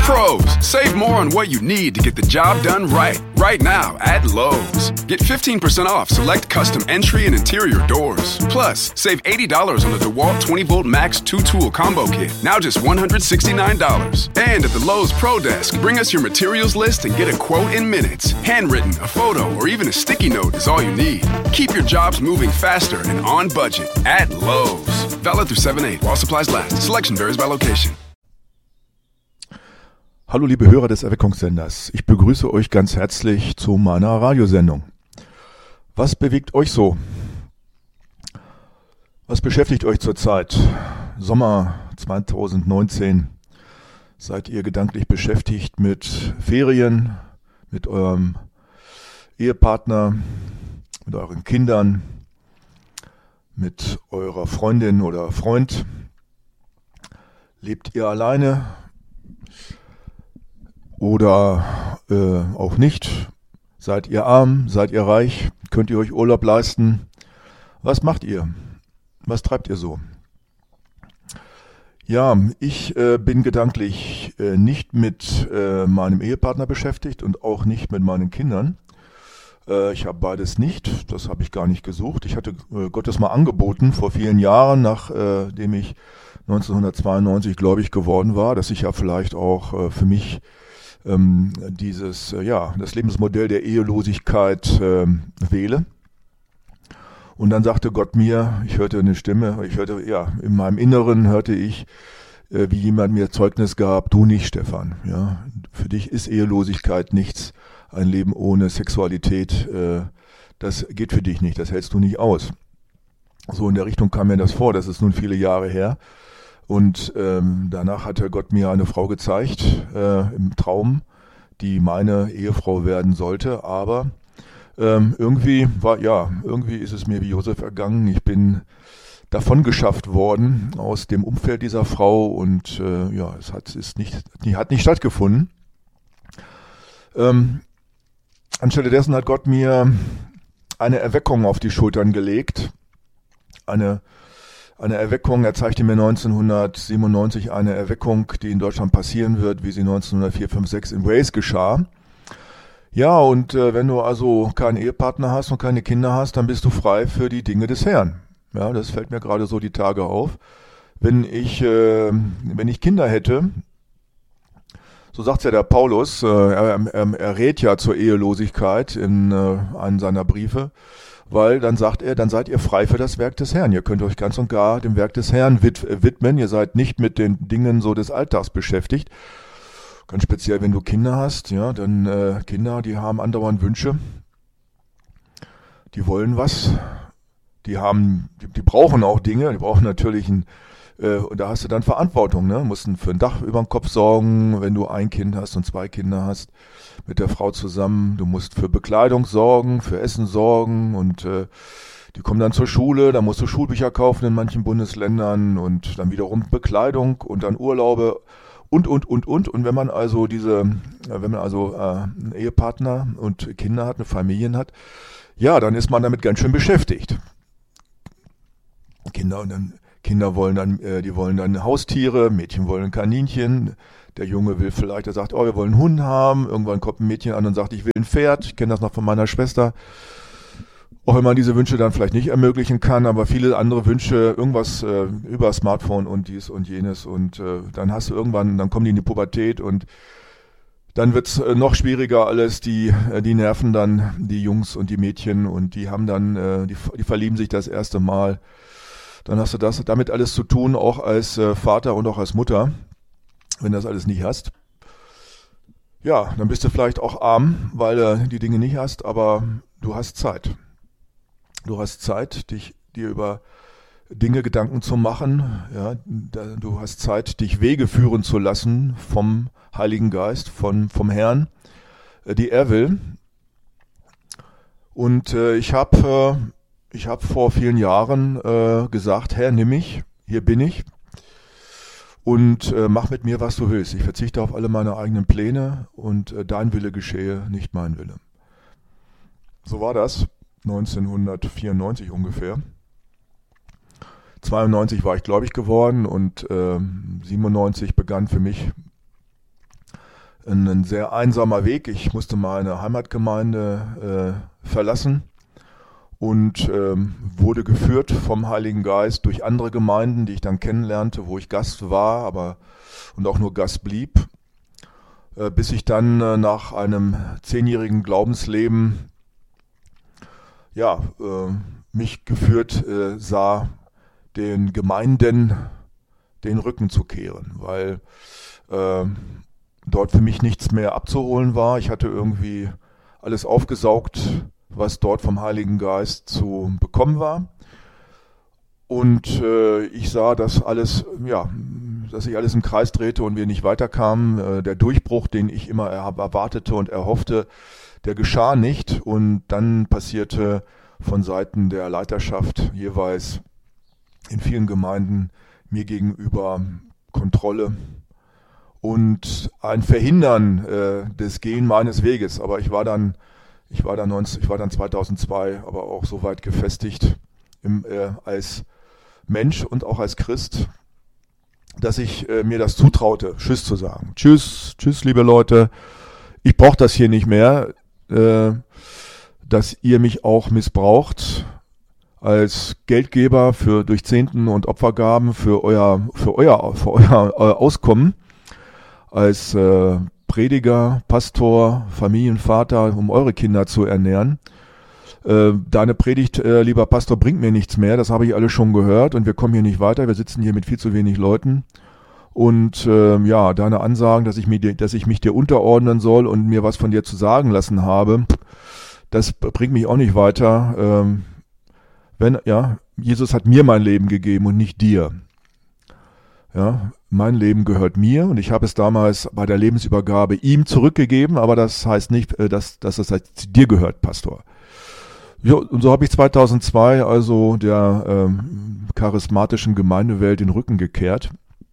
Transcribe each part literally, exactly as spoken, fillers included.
Pros, save more on what you need to get the job done right. Right now at Lowe's. Get fifteen percent off select custom entry and interior doors. Plus, save eighty dollars on the DeWalt twenty volt Max two tool combo kit. Now just one hundred sixty-nine dollars. And at the Lowe's Pro Desk, bring us your materials list and get a quote in minutes. Handwritten, a photo, or even a sticky note is all you need. Keep your jobs moving faster and on budget at Lowe's. Valid through seven eight while supplies last. Selection varies by location. Hallo liebe Hörer des Erweckungssenders, ich begrüße euch ganz herzlich zu meiner Radiosendung. Was bewegt euch so? Was beschäftigt euch zurzeit? Sommer zwanzig neunzehn. Seid ihr gedanklich beschäftigt mit Ferien, mit eurem Ehepartner, mit euren Kindern, mit eurer Freundin oder Freund? Lebt ihr alleine? Oder äh, auch nicht? Seid ihr arm? Seid ihr reich? Könnt ihr euch Urlaub leisten? Was macht ihr? Was treibt ihr so? Ja, ich äh, bin gedanklich äh, nicht mit äh, meinem Ehepartner beschäftigt und auch nicht mit meinen Kindern. Äh, ich habe beides nicht. Das habe ich gar nicht gesucht. Ich hatte äh, Gottes mal angeboten vor vielen Jahren, nachdem äh, ich neunzehnhundertzweiundneunzig gläubig geworden war, dass ich ja vielleicht auch äh, für mich Ähm, dieses, äh, ja, das Lebensmodell der Ehelosigkeit ähm, wähle. Und dann sagte Gott mir, ich hörte eine Stimme, ich hörte, ja, in meinem Inneren hörte ich, äh, wie jemand mir Zeugnis gab, du nicht, Stefan, ja, für dich ist Ehelosigkeit nichts, ein Leben ohne Sexualität, äh, das geht für dich nicht, das hältst du nicht aus. So in der Richtung kam mir das vor, das ist nun viele Jahre her. Und ähm, danach hatte Gott mir eine Frau gezeigt äh, im Traum, die meine Ehefrau werden sollte. Aber ähm, irgendwie war ja irgendwie ist es mir wie Josef ergangen. Ich bin davon geschafft worden aus dem Umfeld dieser Frau und äh, ja, es hat ist nicht hat nicht stattgefunden. Ähm, anstelle dessen hat Gott mir eine Erweckung auf die Schultern gelegt, eine Eine Erweckung, er zeigte mir neunzehnhundertsiebenundneunzig eine Erweckung, die in Deutschland passieren wird, wie sie neunzehnhundertvier, fünf, sechs in Wales geschah. Ja, und äh, wenn du also keinen Ehepartner hast und keine Kinder hast, dann bist du frei für die Dinge des Herrn. Ja, das fällt mir gerade so die Tage auf. Wenn ich, äh, wenn ich Kinder hätte, so sagt ja der Paulus, äh, er, er, er rät ja zur Ehelosigkeit in äh, einem seiner Briefe, weil dann sagt er, dann seid ihr frei für das Werk des Herrn. Ihr könnt euch ganz und gar dem Werk des Herrn widmen. Ihr seid nicht mit den Dingen so des Alltags beschäftigt. Ganz speziell, wenn du Kinder hast, ja, dann äh, Kinder, die haben andauernd Wünsche. Die wollen was. Die haben, die, die brauchen auch Dinge. Die brauchen natürlich ein, äh, und da hast du dann Verantwortung, ne? Musst für ein Dach über den Kopf sorgen, wenn du ein Kind hast und zwei Kinder hast. Mit der Frau zusammen, du musst für Bekleidung sorgen, für Essen sorgen und äh, die kommen dann zur Schule, da musst du Schulbücher kaufen in manchen Bundesländern und dann wiederum Bekleidung und dann Urlaube und, und, und, und. Und wenn man also diese, wenn man also äh, einen Ehepartner und Kinder hat, eine Familie hat, ja, dann ist man damit ganz schön beschäftigt. Kinder und dann Kinder wollen dann, äh, die wollen dann Haustiere, Mädchen wollen ein Kaninchen. Der Junge will vielleicht, er sagt, oh, wir wollen einen Hund haben. Irgendwann kommt ein Mädchen an und sagt, ich will ein Pferd. Ich kenne das noch von meiner Schwester. Auch wenn man diese Wünsche dann vielleicht nicht ermöglichen kann, aber viele andere Wünsche, irgendwas äh, über Smartphone und dies und jenes. Und äh, dann hast du irgendwann, dann kommen die in die Pubertät und dann wird's äh, noch schwieriger alles. Die, äh, die nerven dann die Jungs und die Mädchen und die haben dann, äh, die, die verlieben sich das erste Mal. Dann hast du das damit alles zu tun, auch als äh, Vater und auch als Mutter. Wenn du das alles nicht hast, ja, dann bist du vielleicht auch arm, weil du die Dinge nicht hast, aber du hast Zeit. Du hast Zeit, dich dir über Dinge Gedanken zu machen. Ja, du hast Zeit, dich Wege führen zu lassen vom Heiligen Geist, von, vom Herrn, die er will. Und äh, ich habe äh, ich hab vor vielen Jahren äh, gesagt, Herr, nimm mich, hier bin ich. Und äh, mach mit mir, was du willst. Ich verzichte auf alle meine eigenen Pläne und äh, dein Wille geschehe, nicht mein Wille. So war das neunzehnhundertvierundneunzig ungefähr. zweiundneunzig war ich gläubig geworden und äh, siebenundneunzig begann für mich ein, ein sehr einsamer Weg. Ich musste meine Heimatgemeinde äh, verlassen und ähm, wurde geführt vom Heiligen Geist durch andere Gemeinden, die ich dann kennenlernte, wo ich Gast war, aber und auch nur Gast blieb, äh, bis ich dann äh, nach einem zehnjährigen Glaubensleben ja äh, mich geführt äh, sah, den Gemeinden den Rücken zu kehren, weil äh, dort für mich nichts mehr abzuholen war. Ich hatte irgendwie alles aufgesaugt, was dort vom Heiligen Geist zu bekommen war. Und äh, ich sah, dass alles, ja, dass sich alles im Kreis drehte und wir nicht weiterkamen. Äh, der Durchbruch, den ich immer erwartete und erhoffte, der geschah nicht. Und dann passierte von Seiten der Leiterschaft jeweils in vielen Gemeinden mir gegenüber Kontrolle und ein Verhindern äh, des Gehen meines Weges. Aber ich war dann, ich war dann, neunzig, ich war dann zweitausendzwei, aber auch so weit gefestigt im, äh, als Mensch und auch als Christ, dass ich äh, mir das zutraute, Tschüss zu sagen. Tschüss, tschüss, liebe Leute. Ich brauche das hier nicht mehr, äh, dass ihr mich auch missbraucht als Geldgeber für durch Zehnten und Opfergaben für euer für euer für euer, euer Auskommen, als äh, Prediger, Pastor, Familienvater, um eure Kinder zu ernähren. Äh, deine Predigt, äh, lieber Pastor, bringt mir nichts mehr, das habe ich alles schon gehört und wir kommen hier nicht weiter, wir sitzen hier mit viel zu wenig Leuten. Und äh, ja, deine Ansagen, dass ich, mir, dass ich mich dir unterordnen soll und mir was von dir zu sagen lassen habe, das bringt mich auch nicht weiter. Ähm, wenn, ja, Jesus hat mir mein Leben gegeben und nicht dir. Ja, mein Leben gehört mir und ich habe es damals bei der Lebensübergabe ihm zurückgegeben, aber das heißt nicht, dass, dass es halt dir gehört, Pastor. Ja, und so habe ich zweitausendzwei also der ähm, charismatischen Gemeindewelt den Rücken gekehrt.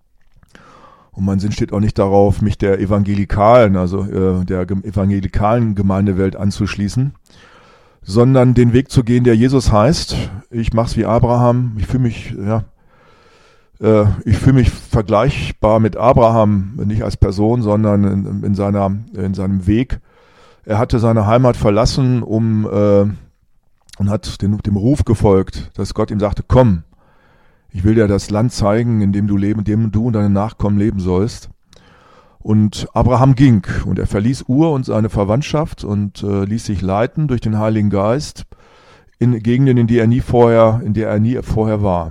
Und mein Sinn steht auch nicht darauf, mich der evangelikalen, also äh, der evangelikalen Gemeindewelt anzuschließen, sondern den Weg zu gehen, der Jesus heißt. Ich mach's wie Abraham. Ich fühle mich, ja, äh, ich fühle mich vergleichbar mit Abraham, nicht als Person, sondern in, in seiner, in seinem Weg. Er hatte seine Heimat verlassen, um äh, und hat den, dem Ruf gefolgt, dass Gott ihm sagte: Komm, ich will dir das Land zeigen, in dem du leben, in dem du und deine Nachkommen leben sollst. Und Abraham ging und er verließ Ur und seine Verwandtschaft und äh, ließ sich leiten durch den Heiligen Geist in Gegenden, in die er nie vorher, in der er nie vorher war.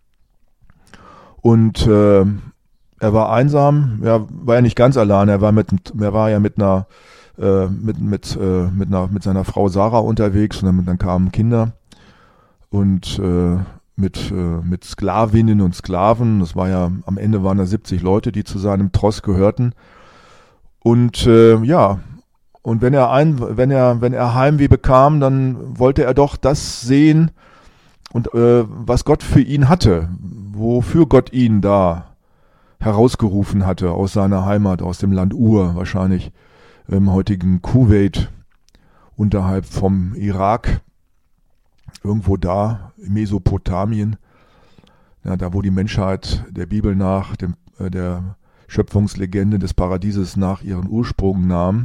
Und äh, er war einsam, ja, war ja nicht ganz allein, er war mit, er war ja mit einer, äh, mit mit äh, mit einer, mit seiner Frau Sarah unterwegs und dann, dann kamen Kinder und äh, mit äh, mit Sklavinnen und Sklaven. Das war ja, am Ende waren da siebzig Leute, die zu seinem Tross gehörten. Und äh, ja, und wenn er ein, wenn er, wenn er Heimweh bekam, dann wollte er doch das sehen und äh, was Gott für ihn hatte, wofür Gott ihn da herausgerufen hatte aus seiner Heimat, aus dem Land Ur, wahrscheinlich im heutigen Kuwait, unterhalb vom Irak. Irgendwo da, in Mesopotamien, ja, da wo die Menschheit der Bibel nach, dem, äh, der Schöpfungslegende des Paradieses nach ihren Ursprung nahm.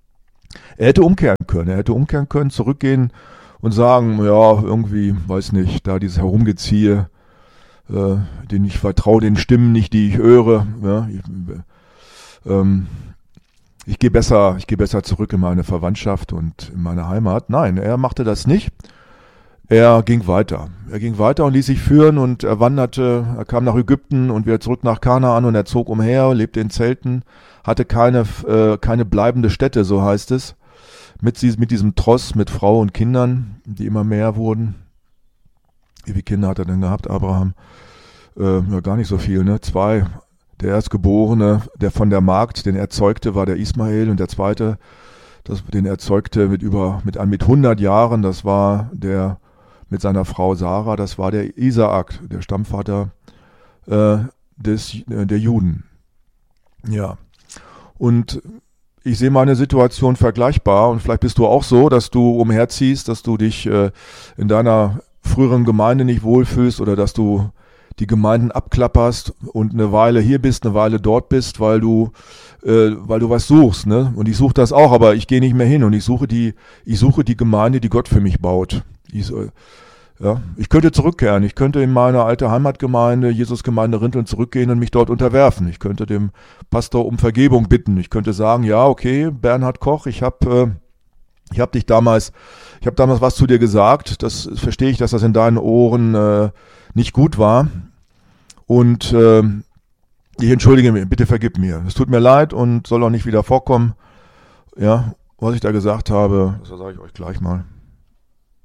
Er hätte umkehren können, er hätte umkehren können, zurückgehen und sagen, ja, irgendwie, weiß nicht, da dieses Herumgeziehe, äh, den ich vertraue, den Stimmen nicht, die ich höre, ja, ich, ähm, ich gehe besser, ich gehe besser zurück in meine Verwandtschaft und in meine Heimat. Nein, er machte das nicht. Er ging weiter. Er ging weiter und ließ sich führen und er wanderte, er kam nach Ägypten und wieder zurück nach Kanaan und er zog umher, lebte in Zelten, hatte keine, äh, keine bleibende Stätte, so heißt es, mit, mit diesem Tross, mit Frau und Kindern, die immer mehr wurden. Wie viele Kinder hat er denn gehabt, Abraham? Äh, ja, gar nicht so viel, ne? Zwei. Der Erstgeborene, der von der Magd, den er zeugte, war der Ismael und der zweite, das, den er zeugte mit über, mit, mit hundert Jahren, das war der, mit seiner Frau Sarah, das war der Isaak, der Stammvater äh, des, äh, der Juden. Ja, und ich sehe meine Situation vergleichbar und vielleicht bist du auch so, dass du umherziehst, dass du dich äh, in deiner früheren Gemeinde nicht wohlfühlst oder dass du die Gemeinden abklapperst und eine Weile hier bist, eine Weile dort bist, weil du, äh, weil du was suchst, ne? Und ich suche das auch, aber ich gehe nicht mehr hin und ich suche die, ich suche die Gemeinde, die Gott für mich baut. Ich, äh, ja, ich könnte zurückkehren, ich könnte in meine alte Heimatgemeinde, Jesusgemeinde Rinteln, zurückgehen und mich dort unterwerfen. Ich könnte dem Pastor um Vergebung bitten. Ich könnte sagen, ja, okay, Bernhard Koch, ich habe äh, ich habe dich damals, ich habe damals was zu dir gesagt. Das verstehe ich, dass das in deinen Ohren äh, nicht gut war. Und äh, ich entschuldige mich, bitte vergib mir. Es tut mir leid und soll auch nicht wieder vorkommen. Ja, was ich da gesagt habe, das sage ich euch gleich mal.